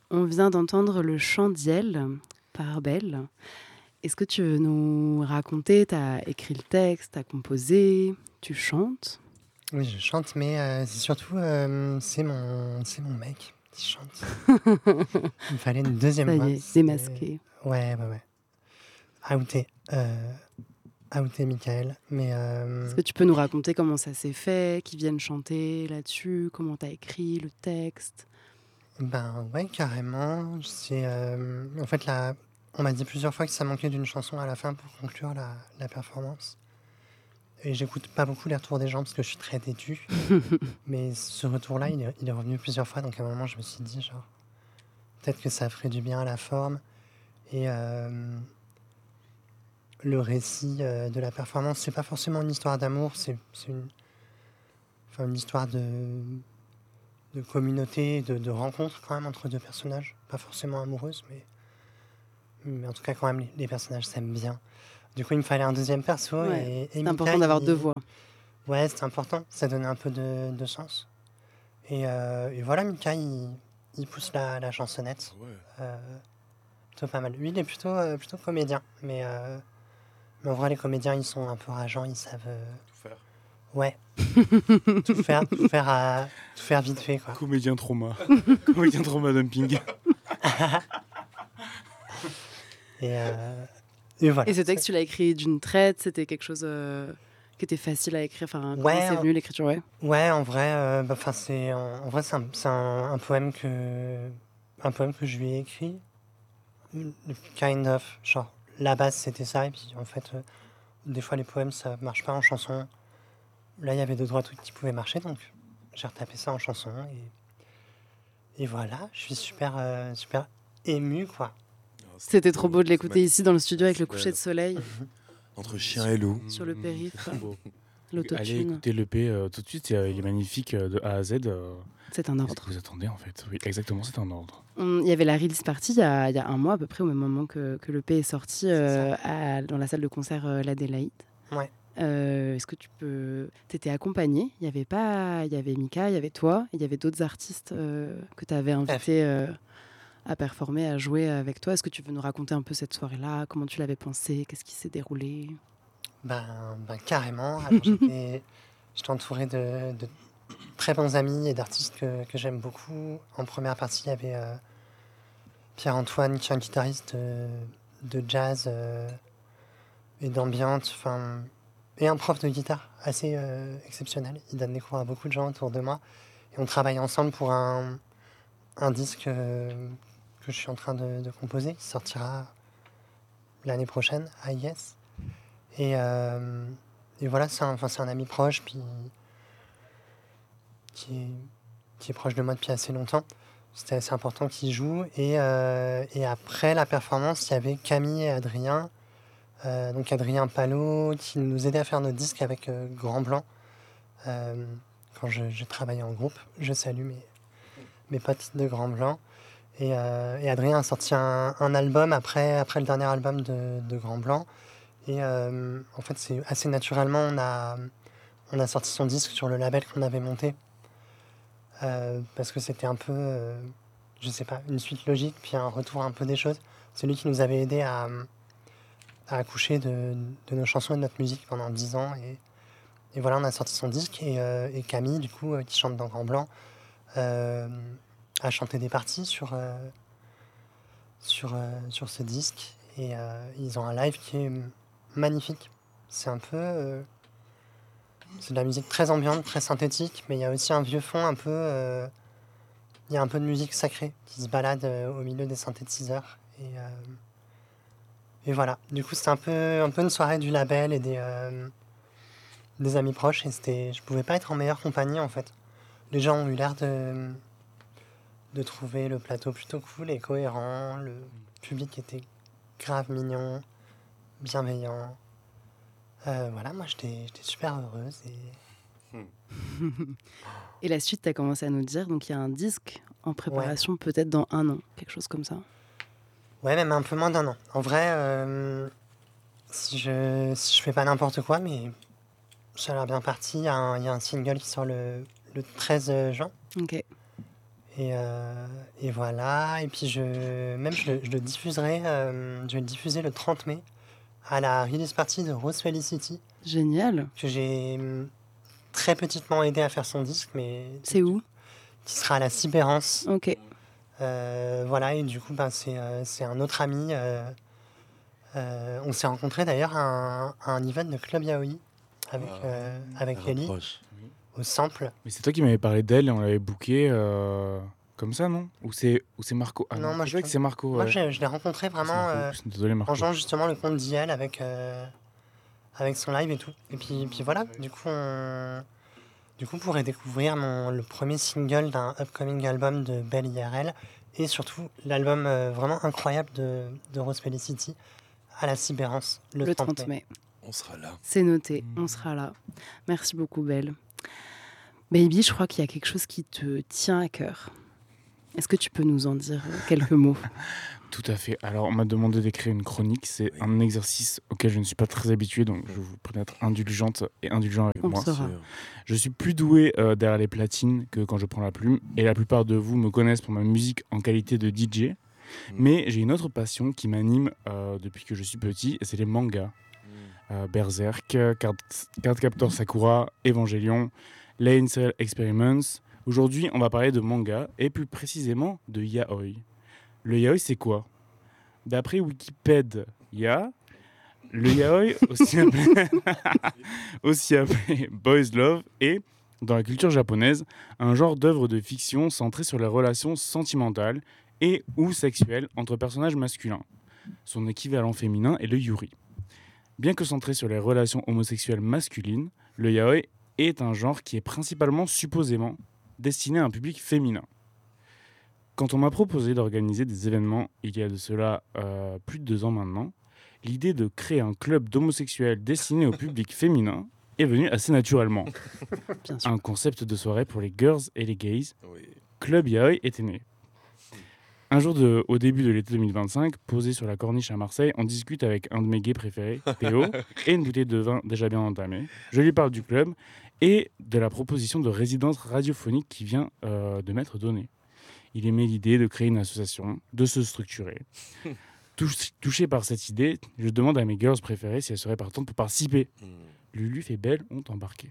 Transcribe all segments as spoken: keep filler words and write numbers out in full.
On vient d'entendre le chant d'Iel par Belle. Est-ce que tu veux nous raconter, tu as écrit le texte, tu as composé, tu chantes? Oui, je chante, mais euh, c'est surtout euh, c'est mon, c'est mon mec qui chante. Il me fallait une deuxième Ça voix. y est, c'est- démasqué. Ouais, ouais, ouais. Outé. Euh, outé, Michael. Mais Est-ce euh, que tu peux nous raconter comment ça s'est fait, qui viennent chanter là-dessus, comment tu as écrit le texte? ben ouais, carrément. C'est, euh, en fait, là, on m'a dit plusieurs fois que ça manquait d'une chanson à la fin pour conclure la, la performance. Et j'écoute pas beaucoup les retours des gens parce que je suis très têtu. Mais ce retour-là, il est, il est revenu plusieurs fois. Donc à un moment, je me suis dit, genre, peut-être que ça ferait du bien à la forme. Et euh, le récit euh, de la performance, c'est pas forcément une histoire d'amour, c'est, c'est une, enfin, une histoire de, de communauté, de, de rencontre quand même entre deux personnages. Pas forcément amoureuses, mais, mais en tout cas, quand même, les, les personnages s'aiment bien. Du coup, il me fallait un deuxième perso Ouais, et, et c'est Mika, important d'avoir deux il... voix. Ouais, c'est important, ça donnait un peu de, de sens. Et, euh, et voilà, Mika, il, il pousse la, la chansonnette. Ouais. Euh, plutôt pas mal. Lui, il est plutôt, euh, plutôt comédien, mais, euh, mais en vrai, les comédiens, ils sont un peu rageants, ils savent... euh, Tout faire. Ouais, tout faire, tout faire, à, tout faire vite fait, quoi. Comédien trauma. Comédien trauma dumping. Et, euh, et voilà. Et ce c'est- texte, tu l'as écrit d'une traite, c'était quelque chose euh, qui était facile à écrire. Enfin, comment Ouais, c'est en, venu l'écriture, ouais. ouais, en vrai, euh, bah, 'fin, c'est, en, en vrai, c'est un, c'est un, un poème que, un poème que je lui ai écrit. Kind of, genre, la base c'était ça, et puis en fait, euh, des fois les poèmes ça marche pas en chanson. Là, il y avait deux, trois trucs qui pouvaient marcher, donc j'ai retapé ça en chanson, et, et voilà, je suis super, euh, super ému, quoi. Ah, c'est C'était beau, trop beau de c'est l'écouter magnifique. ici dans le studio avec C'est le coucher belle. de soleil Entre chien et loup. sur le périph', C'est trop beau. Allez l'autotune. écouter l'E P euh, tout de suite, il est magnifique euh, de A à Z. euh, C'est un Qu'est-ce ordre. que vous attendez en fait? Oui, exactement, c'est un ordre. On- Il y avait la release party il y a, il y a un mois à peu près, au même moment que, que l'E P est sorti euh, à- dans la salle de concert euh, l'Adélaïde. Ouais. Euh, Est-ce que tu peux... T'étais accompagné. Il y avait pas... Il y avait Mika, il y avait toi, il y avait d'autres artistes euh, que tu avais invités euh, à performer, à jouer avec toi. Est-ce que tu veux nous raconter un peu cette soirée-là? Comment tu l'avais pensée? Qu'est-ce qui s'est déroulé? Ben, ben carrément. Alors j'étais, j'étais entouré de, de très bons amis et d'artistes que, que j'aime beaucoup. En première partie, il y avait euh, Pierre-Antoine, qui est un guitariste de, de jazz euh, et d'ambiance, enfin, et un prof de guitare assez euh, exceptionnel. Il donne des cours à beaucoup de gens autour de moi. Et on travaille ensemble pour un, un disque euh, que je suis en train de, de composer, qui sortira l'année prochaine à I S. Et, euh, et voilà, c'est un, enfin, c'est un ami proche, puis qui est, qui est proche de moi depuis assez longtemps. C'était assez important qu'il joue. Et, euh, et après la performance, il y avait Camille et Adrien. Euh, donc Adrien Palot, qui nous aidait à faire notre disque avec euh, Grand Blanc. Euh, quand je, je travaillais en groupe, je salue mes, mes potes de Grand Blanc. Et, euh, et Adrien a sorti un, un album après, après le dernier album de, de Grand Blanc. Et euh, en fait, c'est assez naturellement, on a, on a sorti son disque sur le label qu'on avait monté. Euh, parce que c'était un peu, euh, je sais pas, une suite logique, puis un retour un peu des choses. C'est lui qui nous avait aidé à, à accoucher de, de nos chansons et de notre musique pendant dix ans. Et, et voilà, on a sorti son disque. Et, euh, et Camille, du coup, euh, qui chante dans Grand Blanc, euh, a chanté des parties sur, euh, sur, euh, sur ce disque. Et euh, ils ont un live qui est magnifique. C'est un peu... euh, c'est de la musique très ambiante, très synthétique, mais il y a aussi un vieux fond un peu... euh, il y a un peu de musique sacrée qui se balade euh, au milieu des synthétiseurs. Et, euh, et voilà. Du coup, c'était un peu, un peu une soirée du label et des, euh, des amis proches. Et c'était, je pouvais pas être en meilleure compagnie, en fait. Les gens ont eu l'air de, de trouver le plateau plutôt cool et cohérent. Le public était grave mignon, bienveillant. Euh, voilà, moi, j'étais, j'étais super heureuse. Et... Et la suite, tu as commencé à nous dire, donc il y a un disque en préparation ouais. peut-être dans un an, quelque chose comme ça. Ouais, même un peu moins d'un an. En vrai, euh, si je si je fais pas n'importe quoi, mais ça a l'air bien parti, il y, y a un single qui sort le, le treize juin. Ok. Et, euh, et voilà. Et puis, je, même, je, le- je le diffuserai, euh, je vais le diffuser le trente mai à la release party de Rose Felicity, Génial. que j'ai hum, très petitement aidé à faire son disque, mais C'est où? qui sera à la Sibérance. Ok. Euh, voilà, et du coup, ben, c'est, euh, c'est un autre ami. euh, euh, on s'est rencontrés d'ailleurs à un, à un event de Club Yaoi avec, Ah, euh, avec Ça Ellie rapproche. au sample. Mais c'est toi qui m'avais parlé d'elle et on l'avait booké euh, comme ça, non? Ou c'est ou c'est Marco? Ah Non, non, moi, je je crois que peux- c'est Marco. Moi, Ouais. je, je l'ai rencontré C'est vraiment Marco. euh, Désolé, Marco. en jouant justement le compte d'I L avec, euh, avec son live et tout. Et puis, puis voilà, du coup, on... du coup, vous pourrez découvrir mon, le premier single d'un upcoming album de Belle I R L et surtout l'album euh, vraiment incroyable de, de Rose Felicity à la Sibérance le, Le trente trente mai. mai. On sera là. C'est noté, on sera là. Merci beaucoup, Belle. Baby, je crois qu'il y a quelque chose qui te tient à cœur. Est-ce que tu peux nous en dire quelques mots? Tout à fait. Alors, on m'a demandé d'écrire une chronique. C'est Oui. un exercice auquel je ne suis pas très habitué, donc je vous prie d'être indulgente et indulgent avec On le moi. saura. Sûr. Je suis plus doué euh, derrière les platines que quand je prends la plume, et la plupart de vous me connaissent pour ma musique en qualité de D J. Mm. Mais j'ai une autre passion qui m'anime euh, depuis que je suis petit, et c'est les mangas. Euh, Berserk, Card, Cardcaptor Sakura, Evangelion, Lane Serial Experiments. Aujourd'hui, on va parler de manga, et plus précisément de yaoi. Le yaoi, c'est quoi? D'après Wikipédia, le yaoi, aussi appelé, aussi appelé Boys Love, est, dans la culture japonaise, un genre d'œuvre de fiction centré sur les relations sentimentales et ou sexuelles entre personnages masculins. Son équivalent féminin est le yuri. Bien que centré sur les relations homosexuelles masculines, le yaoi est un genre qui est principalement supposément destiné à un public féminin. Quand on m'a proposé d'organiser des événements il y a de cela euh, plus de deux ans maintenant, l'idée de créer un club d'homosexuels destiné au public féminin est venue assez naturellement. Bien sûr. Un concept de soirée pour les girls et les gays, Oui. Club Yaoi était né. Un jour de, au début de l'été deux mille vingt-cinq, posé sur la corniche à Marseille, on discute avec un de mes gays préférés, Théo, et une bouteille de vin déjà bien entamée. Je lui parle du club et de la proposition de résidence radiophonique qui vient euh, de m'être donnée. Il aimait l'idée de créer une association, de se structurer. Touch- touché par cette idée, je demande à mes girls préférées si elles seraient partantes pour participer. Mm. Lulu et Belle ont embarqué.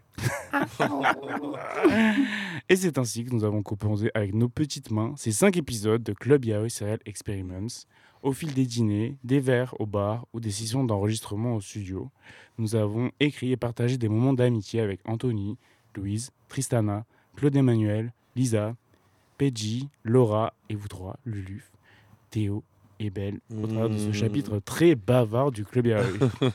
Et c'est ainsi que nous avons composé avec nos petites mains ces cinq épisodes de Club Yaoi Serial Experiments. Au fil des dîners, des verres au bar ou des sessions d'enregistrement au studio, nous avons écrit et partagé des moments d'amitié avec Anthony, Louise, Tristana, Claude Emmanuel, Lisa, Peggy, Laura et vous trois, Lulu, Théo et Belle, au travers de ce Mmh. chapitre très bavard du Club Yaoi.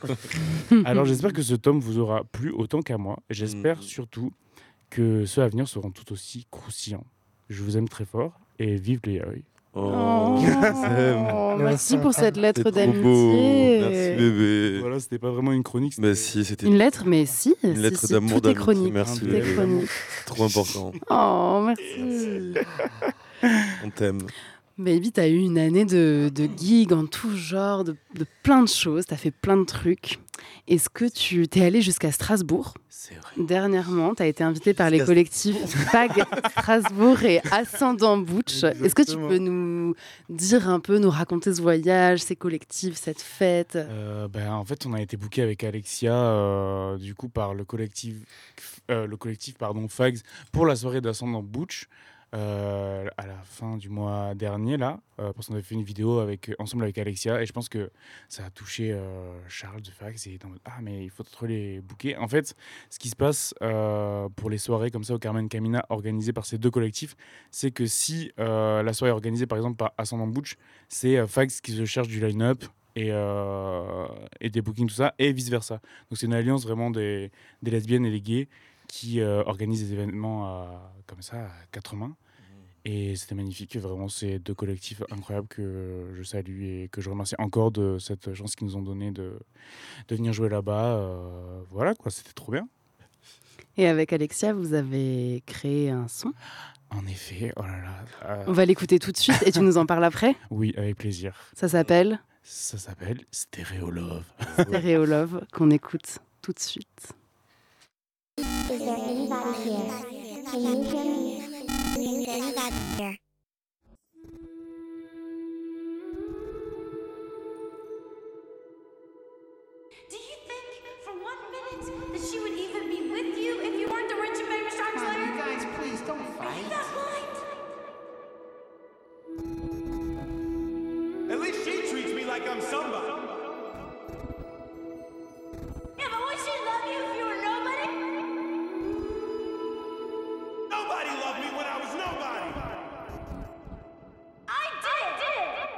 Alors j'espère que ce tome vous aura plu autant qu'à moi. Et j'espère Mhm. surtout que ceux à venir seront tout aussi croustillants. Je vous aime très fort et vive le yaoi. Oh, Oh, je t'aime. Nous merci aussi, pour on cette t'aime. lettre C'est trop beau. d'amitié. Merci bébé. Voilà, c'était pas vraiment une chronique. Bah c'était- si, c'était Une lettre, mais si. une si, lettre si, d'amour, tout est d'amitié. chronique. Merci Tout Tout est bébé. chronique. Trop important. Oh, merci. On t'aime. Baby, t'as eu une année de, de gigs en tout genre, de, de plein de choses, t'as fait plein de trucs. Est-ce que tu t'es allé jusqu'à Strasbourg? C'est vrai. Dernièrement, t'as été invité par les Jusqu'à- collectifs Fag Strasbourg et Ascendant Butch. Est-ce que tu Exactement. peux nous dire un peu, nous raconter ce voyage, ces collectifs, cette fête? Euh, ben, en fait, on a été booké avec Alexia, euh, du coup, par le collectif, euh, le collectif pardon, Fags pour la soirée d'Ascendant Butch. Euh, à la fin du mois dernier là, euh, parce qu'on avait fait une vidéo avec, ensemble avec Alexia et je pense que ça a touché euh, Charles de Fax et il était en mode ah mais il faut trop les booker. En fait, ce qui se passe euh, pour les soirées comme ça au Carmen Camina organisées par ces deux collectifs, c'est que si euh, la soirée est organisée par exemple par Ascendant Butch, c'est euh, Fax qui se cherche du line-up et, euh, et des bookings tout ça et vice versa. Donc c'est une alliance vraiment des, des lesbiennes et des gays qui euh, organise des événements à- comme ça à quatre mains. Et c'était magnifique, vraiment, c'est deux collectifs incroyables que je salue et que je remercie encore de cette chance qu'ils nous ont donnée de, de venir jouer là-bas. Euh, voilà, quoi, c'était trop bien. Et avec Alexia, vous avez créé un son. En effet, oh là là. euh, On va l'écouter tout de suite et tu nous en parles après. oui, avec plaisir. Ça s'appelle Ça s'appelle Stereo Love. Stereo Love, qu'on écoute tout de suite. Is there anybody here? Can you hear me? getting that here. Do you think for one minute that she would even be with you if you weren't the rich and famous Shark Slayer? You guys, please don't Are fight. you that blind? At least she treats me like I'm somebody.